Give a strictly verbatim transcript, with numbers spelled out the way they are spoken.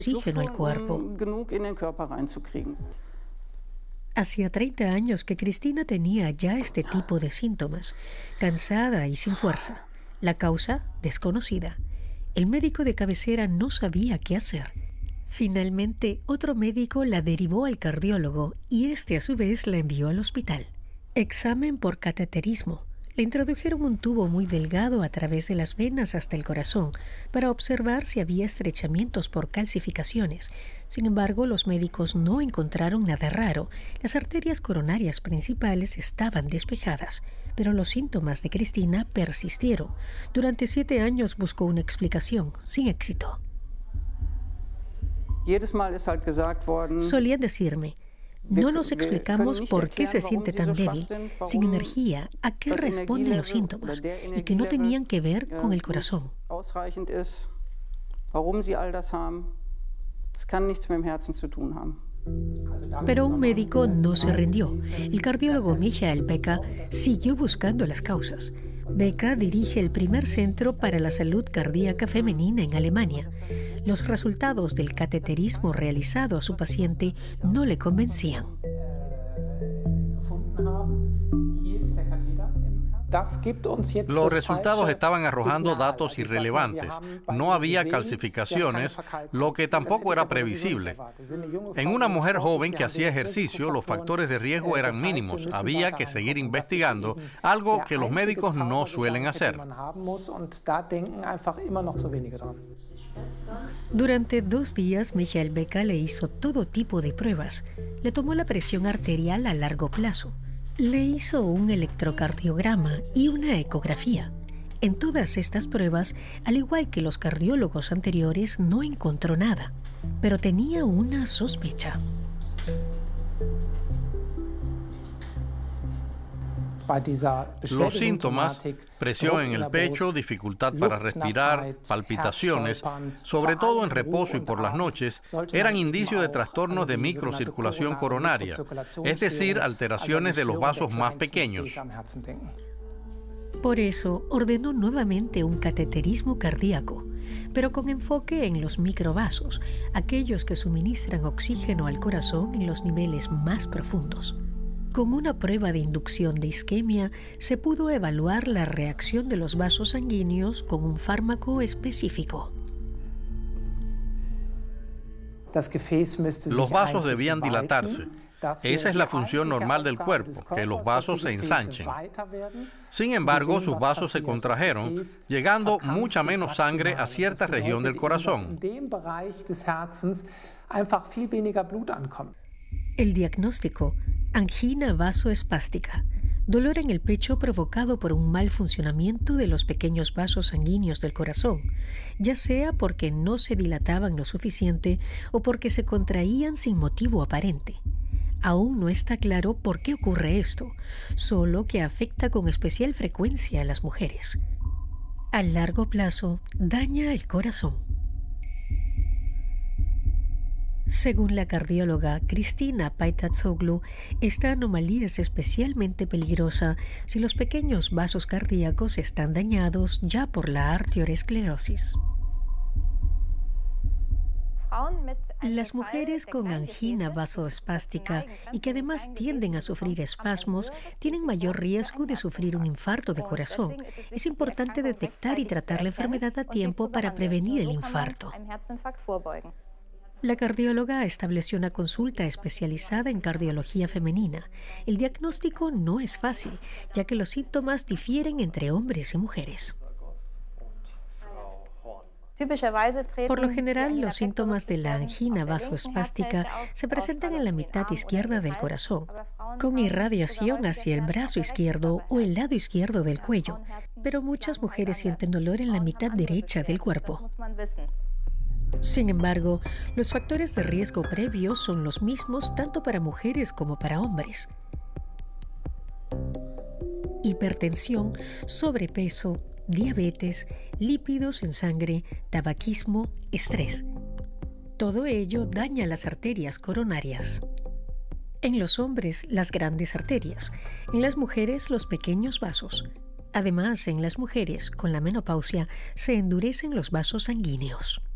oxígeno al cuerpo. um genug in den Körper reinzukriegen. Hacía treinta años que Cristina tenía ya este tipo de síntomas, cansada y sin fuerza. La causa, desconocida. El médico de cabecera no sabía qué hacer. Finalmente, otro médico la derivó al cardiólogo y este a su vez la envió al hospital. Examen por cateterismo. Le introdujeron un tubo muy delgado a través de las venas hasta el corazón para observar si había estrechamientos por calcificaciones. Sin embargo, los médicos no encontraron nada raro. Las arterias coronarias principales estaban despejadas, pero los síntomas de Cristina persistieron. Durante siete años buscó una explicación, sin éxito. Jedes Mal ist halt gesagt worden, Solían decirme: no nos explicamos por qué se siente tan débil, sin energía, a qué responden los síntomas y que no tenían que ver con el corazón. ausreichend ist, warum sie all das haben. Es kann nichts mit dem Herzen zu tun haben. Pero un médico no se rindió. El cardiólogo Michael Becker siguió buscando las causas. Becker dirige el primer centro para la salud cardíaca femenina en Alemania. Los resultados del cateterismo realizado a su paciente no le convencían. Los resultados estaban arrojando datos irrelevantes. No había calcificaciones, lo que tampoco era previsible. En una mujer joven que hacía ejercicio, los factores de riesgo eran mínimos. Había que seguir investigando, algo que los médicos no suelen hacer. Durante dos días, Michael Becker le hizo todo tipo de pruebas. Le tomó la presión arterial a largo plazo. Le hizo un electrocardiograma y una ecografía. En todas estas pruebas, al igual que los cardiólogos anteriores, no encontró nada, pero tenía una sospecha. Los síntomas, presión en el pecho, dificultad para respirar, palpitaciones, sobre todo en reposo y por las noches, eran indicios de trastornos de microcirculación coronaria, es decir, alteraciones de los vasos más pequeños. Por eso ordenó nuevamente un cateterismo cardíaco, pero con enfoque en los microvasos, aquellos que suministran oxígeno al corazón en los niveles más profundos. Con una prueba de inducción de isquemia, se pudo evaluar la reacción de los vasos sanguíneos con un fármaco específico. Los vasos debían dilatarse. Esa es la función normal del cuerpo, que los vasos se ensanchen. Sin embargo, sus vasos se contrajeron, llegando mucha menos sangre a cierta región del corazón. El diagnóstico: angina vasoespástica, dolor en el pecho provocado por un mal funcionamiento de los pequeños vasos sanguíneos del corazón, ya sea porque no se dilataban lo suficiente o porque se contraían sin motivo aparente. Aún no está claro por qué ocurre esto, solo que afecta con especial frecuencia a las mujeres. A largo plazo, daña el corazón. Según la cardióloga Cristina Paitatsoglou, esta anomalía es especialmente peligrosa si los pequeños vasos cardíacos están dañados ya por la arteriosclerosis. Las mujeres con angina vasoespástica y que además tienden a sufrir espasmos tienen mayor riesgo de sufrir un infarto de corazón. Es importante detectar y tratar la enfermedad a tiempo para prevenir el infarto. La cardióloga estableció una consulta especializada en cardiología femenina. El diagnóstico no es fácil, ya que los síntomas difieren entre hombres y mujeres. Por lo general, los síntomas de la angina vasoespástica se presentan en la mitad izquierda del corazón, con irradiación hacia el brazo izquierdo o el lado izquierdo del cuello, pero muchas mujeres sienten dolor en la mitad derecha del cuerpo. Sin embargo, los factores de riesgo previos son los mismos tanto para mujeres como para hombres: hipertensión, sobrepeso, diabetes, lípidos en sangre, tabaquismo, estrés. Todo ello daña las arterias coronarias. En los hombres, las grandes arterias; en las mujeres, los pequeños vasos. Además, en las mujeres con la menopausia se endurecen los vasos sanguíneos.